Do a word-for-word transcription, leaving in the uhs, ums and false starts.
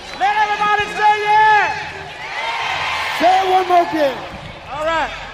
Let everybody say yeah! Say it one more again. All right.